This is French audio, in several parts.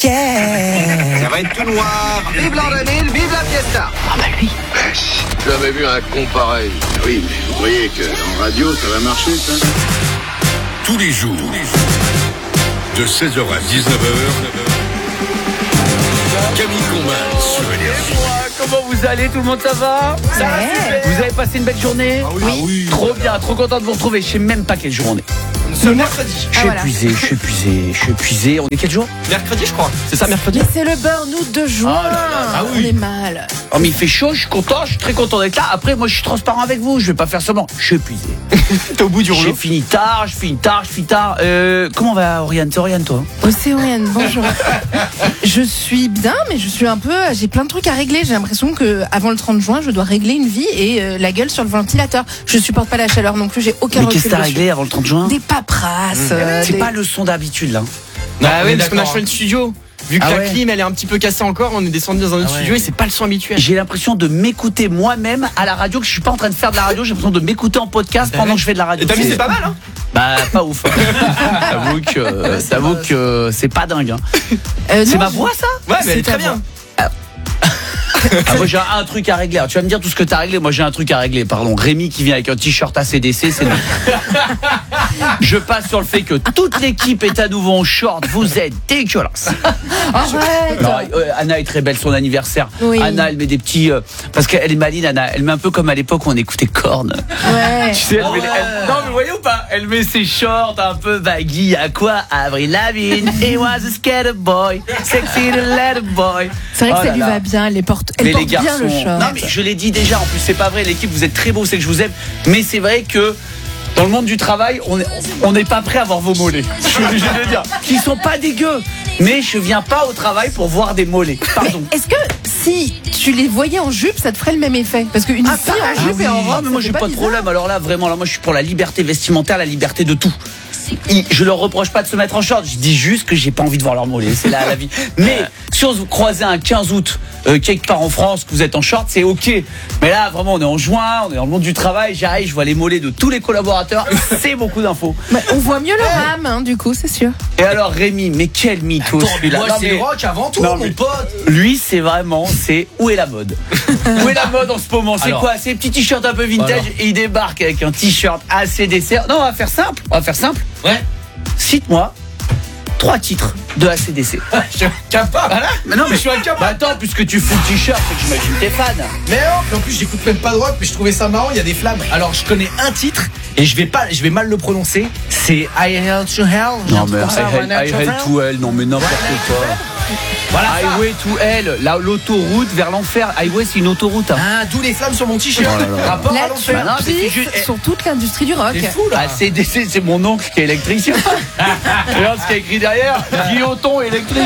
Yeah. Ça va être tout noir. Vive l'an 2000, vive la fiesta. Ah bah lui. J'ai jamais vu un con pareil. Oui, mais vous voyez que en radio, ça va marcher, ça. Tous les jours, de 16h à 19h, Camille Combal sur Énergie. Comment vous allez? Tout le monde, ça va? Ça va, super. Vous avez passé une belle journée? Oui. Trop bien, trop content de vous retrouver. Je sais même pas quelle journée. C'est mercredi. Je suis épuisé. On est quel jour? Mercredi, je crois. C'est ça, mercredi? Mais c'est le burn-out de juin. Ah oui. On est mal. Oh, mais il fait chaud, je suis content, je suis très content d'être là. Après, moi, je suis transparent avec vous, je vais pas faire semblant. Je suis épuisé. T'es au bout du rouleau. J'ai fini tard, je finis tard. Comment va Oriane? C'est Oriane, toi? Océane, bonjour. Je suis bien, mais j'ai plein de trucs à régler. J'ai l'impression que avant le 30 juin, je dois régler une vie et la gueule sur le ventilateur. Je supporte pas la chaleur non plus, j'ai aucun Mais recul qu'est-ce que t'as dessus. réglé avant le 30 juin? Des paperasses. C'est pas le son d'habitude, là. Bah oui, parce qu'on a d'accord. changé de studio. Vu que Ah la ouais. clim elle est un petit peu cassée encore, on est descendu dans un autre studio et c'est pas le son habituel. J'ai l'impression de m'écouter moi-même à la radio, que je suis pas en train de faire de la radio, j'ai l'impression de m'écouter en podcast pendant que je fais de la radio. Et t'as vu, c'est pas mal, hein? Bah, pas ouf. J'avoue que c'est pas dingue. C'est non, ma voix, ça? Ouais, mais elle est ta très bien. Moi, j'ai un truc à régler. Alors, tu vas me dire tout ce que t'as réglé. Moi, j'ai un truc à régler. Pardon. Rémi qui vient avec un t-shirt ACDC, c'est non. Je passe sur le fait que toute l'équipe est à nouveau en short. Vous êtes dégueulasse. Arrête. Non, Anna est très belle, son anniversaire. Oui. Anna, elle met des petits. Parce qu'elle est maline, Anna. Elle met un peu comme à l'époque où on écoutait Korn. Ouais. Tu sais, non, mais vous voyez ou pas? Elle met ses shorts un peu baggy. À quoi? Avril Lavigne. He was a skater boy. Sexy little boy. C'est vrai que Oh ça là lui là. va bien, elle porte Mais les bien garçons, le short. non mais je l'ai dit déjà, en plus c'est pas vrai, l'équipe vous êtes très beaux, c'est que je vous aime, mais c'est vrai que dans le monde du travail, on n'est pas prêt à voir vos mollets. Je suis obligé de le dire. Qui sont pas dégueux, mais je viens pas au travail pour voir des mollets. Pardon. Est-ce que si tu les voyais en jupe, ça te ferait le même effet? Parce qu'une fille en jupe et en robe, mais moi ça j'ai fait pas de bizarre. problème. Alors là vraiment, là moi je suis pour la liberté vestimentaire, la liberté de tout. Je leur reproche pas de se mettre en short, je dis juste que j'ai pas envie de voir leurs mollets, c'est là la vie. Mais si on se croisait un 15 août quelque part en France, que vous êtes en short, c'est ok. Mais là vraiment on est en juin, on est dans le monde du travail, j'arrive, je vois les mollets de tous les collaborateurs, c'est beaucoup d'infos. Bah, on voit mieux le rame, hein, du coup, c'est sûr. Et alors Rémi, mais quel mytho celui-là. Moi Non, c'est mais le rock avant tout, non, mon mais- pote. lui c'est vraiment, c'est où est la mode? Où est la mode en ce moment? C'est Alors. quoi? Ces petits t-shirts un peu vintage Alors. et il débarque avec un t-shirt ACDC. Non, on va faire simple. Ouais. Cite-moi 3 titres de ACDC. Je suis incapable. Voilà. Mais non, mais je suis incapable. Bah attends, puisque tu fous le t-shirt, c'est que j'imagine que t'es fan. Mais non, puis en plus j'écoute même pas de rock, mais je trouvais ça marrant, il y a des flammes. Alors je connais un titre et je vais mal le prononcer. C'est I Hell to Hell. Non mais I I Hell to Hell, non mais n'importe quoi. Voilà ça. Highway to Hell, l'autoroute vers l'enfer. Highway c'est une autoroute. Hein. Ah, d'où les flammes sur mon t-shirt. Oh là là. Rapport à Là, tu l'enfer. Bah non, mais c'est pisses juste- sur toute l'industrie du rock. C'est fou là. ACDC c'est mon oncle qui est électricien. Regarde ce qu'il y a écrit derrière. Guilloton électrique.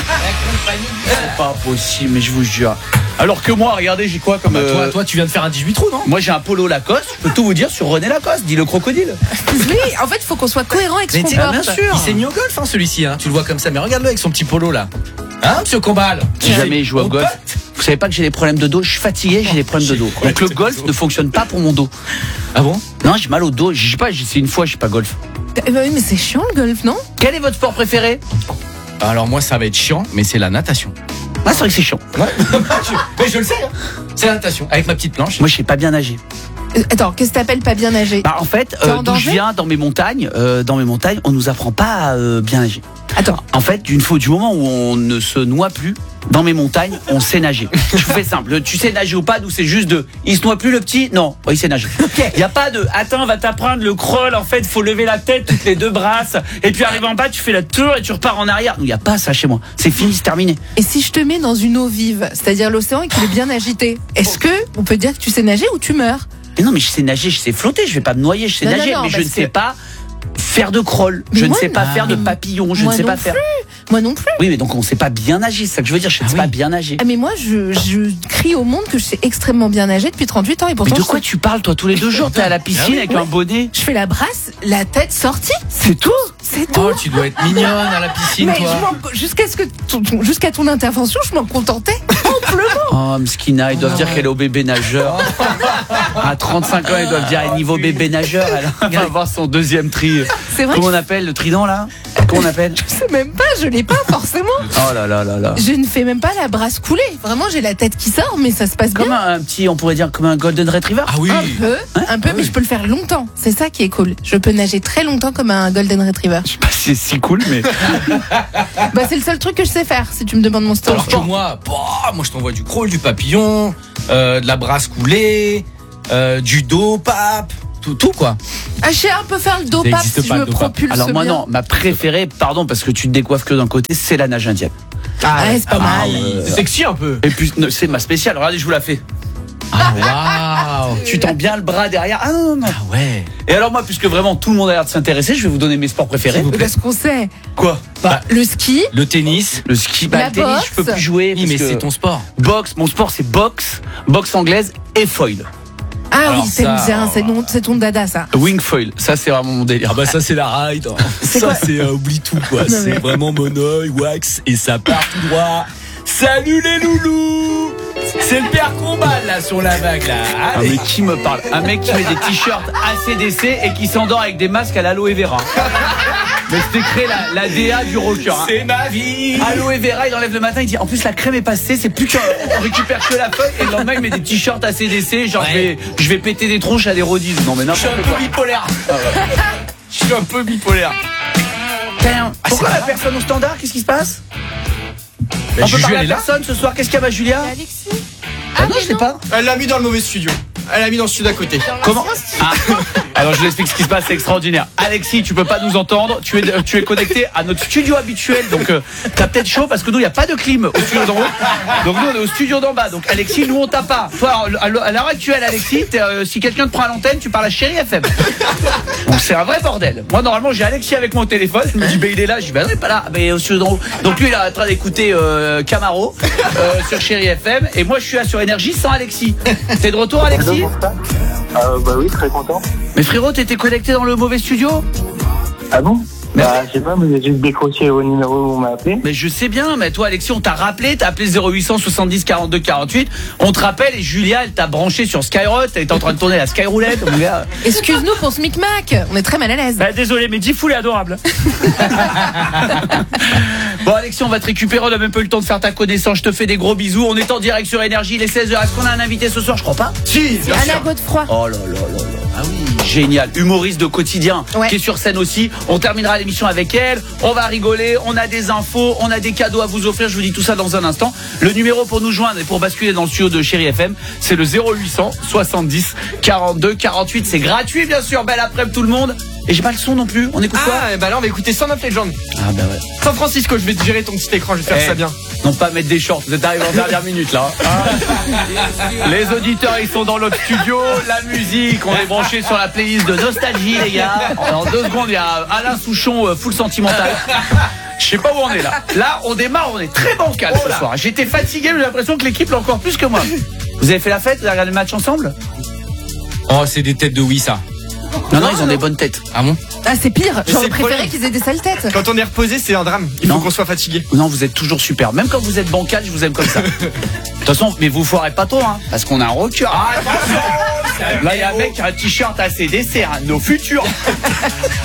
C'est pas possible, mais je vous jure. Alors que moi, regardez, j'ai quoi comme. Toi, tu viens de faire un 18 trous, non? Moi j'ai un polo Lacoste, je peux tout vous dire sur René Lacoste, dit le crocodile. Oui, en fait, il faut qu'on soit cohérent avec ce qu'on bien porte. sûr. Il s'est mis au golf, hein, celui-ci. Hein. Tu le vois comme ça, mais regarde-le avec son petit polo là. Hein, monsieur Combal? J'ai jamais joué au golf. Vous savez pas que j'ai des problèmes de dos, je suis fatigué, j'ai des problèmes de dos. Donc le golf ne fonctionne pas pour mon dos. Ah bon? Non, j'ai mal au dos, je sais pas, j'ai essayé une fois, je sais pas golf. Oui, mais c'est chiant le golf, non? Quel est votre sport préféré? Alors moi, ça va être chiant, mais c'est la natation. Ah, c'est vrai que c'est chiant. Ouais. Mais je le sais. Hein. C'est la natation avec ma petite planche. Moi je sais pas bien nager. Attends, qu'est-ce que t'appelles pas bien nager? Bah en fait, T'es en d'où je danger viens, dans mes montagnes, on nous apprend pas à bien nager. Attends, En fait, du moment où on ne se noie plus, dans mes montagnes, on sait nager. Je vous fais simple. Tu sais nager ou pas, nous c'est juste de. Il se noie plus le petit? Non, il sait nager. Il y a pas de. Attends, on va t'apprendre le crawl. En fait, faut lever la tête, toutes les deux brasses, et puis arriver en bas, tu fais la tour et tu repars en arrière. Nous, il y a pas ça chez moi. C'est fini, c'est terminé. et si je te mets dans une eau vive, c'est-à-dire l'océan et qu'il est bien agité, est-ce que on peut dire que tu sais nager ou tu meurs? Mais non, mais je sais nager, je sais flotter. Je vais pas me noyer, je sais Non, nager, non, mais je parce ne sais que- pas faire de crawl. Mais Je ne moi, sais pas non. faire de papillon. Je ne Moi sais non pas faire. Moi non plus. Oui, mais donc on sait pas bien nager. C'est ça que je veux dire. Je ne sais pas bien nager. Ah mais moi je crie au monde que je sais extrêmement bien nager depuis 38 ans et Mais pourtant de quoi tu parles, toi, tous les 2 jours? T'es à la piscine avec un bonnet. je fais la brasse, la tête sortie, C'est tout? c'est tout. Oh, tu dois être mignonne à la piscine, mais toi. jusqu'à ton intervention, je m'en contentais amplement. Oh, Mskina, ils doivent dire qu'elle est au bébé nageur. À 35 ans, ils doivent dire niveau bébé nageur. Elle va avoir son deuxième tri. C'est vrai Comment que on appelle le trident là? Qu'on appelle? Je sais même pas, je l'ai pas forcément. Oh là là là là. Je ne fais même pas la brasse coulée. Vraiment, j'ai la tête qui sort, mais ça se passe Comme bien. un petit, on pourrait dire comme un Golden Retriever. Ah oui. Un peu, mais je peux le faire longtemps. C'est ça qui est cool. Je peux nager très longtemps comme un golden retriever. Je sais pas si c'est si cool, mais. Bah, c'est le seul truc que je sais faire, si tu me demandes mon sport. Alors que moi je t'envoie du crawl, du papillon, de la brasse coulée, du dos, pape, tout quoi. Ah, je sais un peu faire le dos Ça pape existe si pas, je le me dos pape. propulse Alors moi bien. non, ma préférée, pardon parce que tu te décoiffes que d'un côté, c'est la nage indienne. Ah, ouais, c'est pas mal. C'est sexy un peu. Et puis c'est ma spéciale. Regardez, je vous la fais. Ah waouh. Tu tends bien le bras derrière. Ah non non. Ah ouais. Et alors moi, puisque vraiment tout le monde a l'air de s'intéresser, je vais vous donner mes sports préférés. Parce qu'on sait. Quoi? Bah, Le ski, le tennis. Le ski, La le tennis, je peux boxe. plus jouer. Oui, mais parce que c'est ton sport. boxe. Mon sport, c'est boxe anglaise et foil. ah Alors oui, t'aimes ça, bien, c'est ton dada ça. Wing foil, ça c'est vraiment mon délire. Ah bah ça c'est la ride. C'est quoi c'est oublie tout quoi. Non, C'est mais- vraiment mon œil, wax et ça part tout droit. Salut les loulous. C'est le père Combal là sur la vague là. Ah, Allez. mais qui me parle? Un mec qui met des t-shirts ACDC et qui s'endort avec des masques à l'aloe vera. Mais c'était créé la DA du rocker. Hein. C'est ma vie. Aloe vera, il enlève le matin, il dit en plus la crème est passée, c'est plus qu'on récupère que la feuille et le lendemain il met des t-shirts ACDC, genre Ouais. je vais péter des tronches à des rodis. Non mais Je suis un n'importe peu quoi. bipolaire. Je suis un peu bipolaire. Tiens, pourquoi c'est la pas personne au standard? Qu'est-ce qui se passe? Bah, On peut Juju, parler à elle est là. personne ce soir, qu'est-ce qu'il y a ma Julia? Alexis. Ah non, je sais pas. Elle l'a mis dans le mauvais studio. Elle l'a mis dans le studio d'à côté. Comment? Ah. Alors je vous explique ce qui se passe, c'est extraordinaire. Alexis, tu peux pas nous entendre, tu es connecté à notre studio habituel, donc t'as peut-être chaud parce que nous il y a pas de clim au studio d'en haut. Donc nous on est au studio d'en bas. Donc Alexis, nous on t'a pas. Toi à l'heure actuelle Alexis, si quelqu'un te prend à l'antenne, tu parles à Chérie FM. Donc c'est un vrai bordel. Moi normalement j'ai Alexis avec mon téléphone, il me dit bah il est là, je dis bah non il est pas là, mais au studio d'en haut. Donc lui il est en train d'écouter Camaro sur Chérie FM et moi je suis là sur Énergie sans Alexis. T'es de retour Alexis? Bah oui, très content. Mais frérot, t'étais connecté dans le mauvais studio? Ah bon? Bah, je sais pas, mais j'ai juste décroché au numéro où on m'a appelé. Mais je sais bien, mais toi Alexis, on t'a rappelé, t'as appelé 0800 70 42 48, on te rappelle et Julia, elle t'a branché sur Skyrock, elle était en train de tourner la Skyroulette, mon gars. Excuse-nous pour ce micmac, on est très mal à l'aise. Bah désolé, mais Diffoul est adorable. Bon Alexis, on va te récupérer, on a même pas eu le temps de faire ta connaissance, je te fais des gros bisous, on est en direct sur Énergie, les 16h, est-ce qu'on a un invité ce soir? Je crois pas. Si, bien Anna sûr. Godefroy. Oh là là là là. Ah oui, génial. Humoriste de quotidien, Ouais. qui est sur scène aussi. On terminera l'émission avec elle. On va rigoler. On a des infos. On a des cadeaux à vous offrir. Je vous dis tout ça dans un instant. Le numéro pour nous joindre et pour basculer dans le studio de Chérie FM, c'est le 0800 70 42 48. C'est gratuit, bien sûr. Belle après-midi tout le monde. Et j'ai pas le son non plus. On écoute quoi? Ah, bah là on va écouter Son of Legend. Ah bah ouais. San Francisco, je vais te gérer ton petit écran, je vais faire Eh, ça bien. Non pas mettre des shorts, vous êtes arrivés en dernière minute là. Les auditeurs ils sont dans l'autre studio, la musique, on est branché sur la playlist de Nostalgie les gars. En 2 secondes il y a Alain Souchon full sentimental. Je sais pas où on est là. Là on démarre, on est très bancal ce soir. J'étais fatigué, mais j'ai l'impression que l'équipe l'a encore plus que moi. Vous avez fait la fête, vous avez regardé le match ensemble? Oh, c'est des têtes de oui ça. Non non, ils ont des bonnes têtes. Ah bon? Ah, c'est pire, c'est j'aurais le préféré problème. qu'ils aient des sales têtes. Quand on est reposé, c'est un drame. Il Non. faut qu'on soit fatigué. Non, vous êtes toujours super. Même quand vous êtes bancal, je vous aime comme ça. De toute façon, mais vous foirez pas trop, hein, parce qu'on a un rocker. Là, il y a un mec qui a un t-shirt ACDC, hein, nos futurs.